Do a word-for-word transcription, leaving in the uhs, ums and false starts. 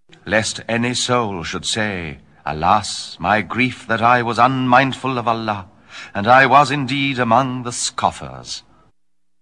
lest any soul should say, Alas, my grief that I was unmindful of Allah, and I was indeed among the scoffers.